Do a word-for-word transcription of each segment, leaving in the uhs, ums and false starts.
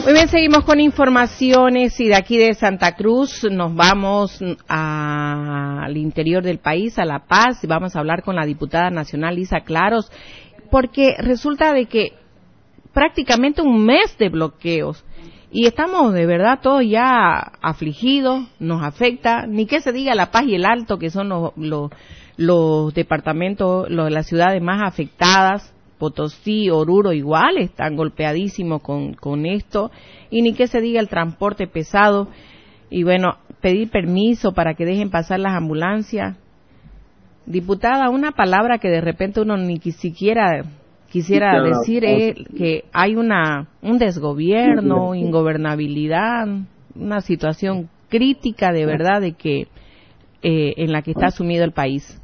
Muy bien, seguimos con informaciones y de aquí de Santa Cruz nos vamos a, al interior del país, a La Paz, y vamos a hablar con la diputada nacional Lisa Claros, porque resulta de que prácticamente un mes de bloqueos y estamos de verdad todos ya afligidos, nos afecta, ni que se diga La Paz y el Alto, que son los, los, los departamentos, los, las ciudades más afectadas. Potosí, Oruro igual, están golpeadísimos con, con esto, y ni que se diga el transporte pesado, y bueno, pedir permiso para que dejen pasar las ambulancias. Diputada, una palabra que de repente uno ni siquiera quisiera decir es que hay una un desgobierno, ingobernabilidad, una situación crítica de verdad de que eh, en la que está sumido el país.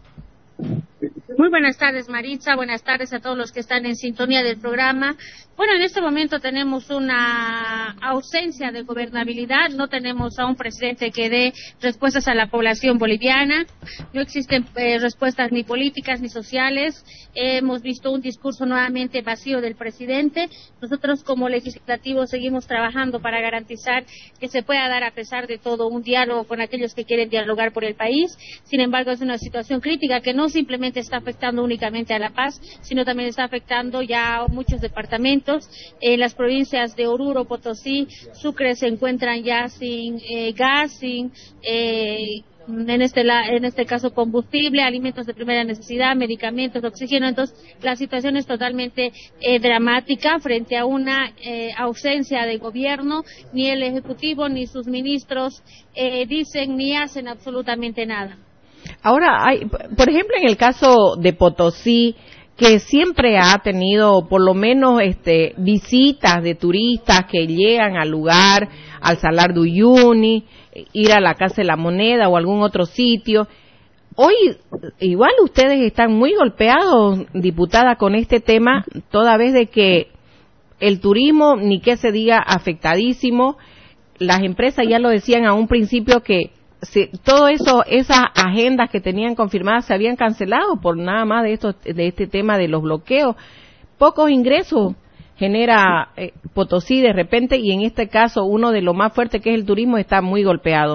Muy buenas tardes, Maritza. Buenas tardes a todos los que están en sintonía del programa. Bueno, en este momento tenemos una ausencia de gobernabilidad. No tenemos a un presidente que dé respuestas a la población boliviana. No existen eh, respuestas ni políticas ni sociales. Eh, hemos visto un discurso nuevamente vacío del presidente. Nosotros como legislativos seguimos trabajando para garantizar que se pueda dar, a pesar de todo, un diálogo con aquellos que quieren dialogar por el país. Sin embargo, es una situación crítica que no simplemente está afectando únicamente a La Paz, sino también está afectando ya a muchos departamentos. En las provincias de Oruro, Potosí, Sucre se encuentran ya sin eh, gas, sin eh, en este la, en este caso combustible, alimentos de primera necesidad, medicamentos, oxígeno. Entonces la situación es totalmente eh, dramática frente a una eh, ausencia de gobierno. Ni el ejecutivo ni sus ministros eh, dicen ni hacen absolutamente nada. Ahora, hay, por ejemplo, en el caso de Potosí, que siempre ha tenido por lo menos este visitas de turistas que llegan al lugar, al Salar de Uyuni, ir a la Casa de la Moneda o algún otro sitio. Hoy, igual ustedes están muy golpeados, diputada, con este tema, toda vez de que el turismo, ni que se diga, afectadísimo. Las empresas ya lo decían a un principio que Sí, todo eso, esas agendas que tenían confirmadas se habían cancelado por nada más de esto, de este tema de los bloqueos. Pocos ingresos genera eh, Potosí de repente, y en este caso uno de los más fuertes, que es el turismo, está muy golpeado.